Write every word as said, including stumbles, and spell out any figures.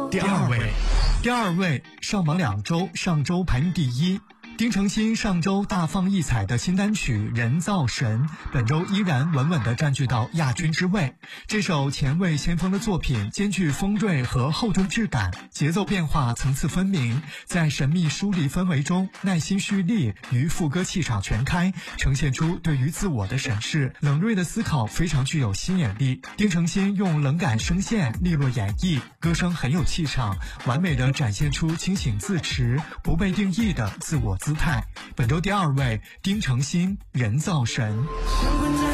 第二位，第二位上榜两周，上周排名第一。丁程鑫上周大放异彩的新单曲《人造神》，本周依然稳稳地占据到亚军之位。这首前卫先锋的作品兼具锋锐和厚重质感，节奏变化层次分明，在神秘疏离氛围中耐心蓄力与副歌气场全开，呈现出对于自我的审视，冷锐的思考非常具有吸引力。丁程鑫用冷感声线利落演绎，歌声很有气场，完美地展现出清醒自持、不被定义的自我姿态。本周第二位，丁程鑫《人造神》。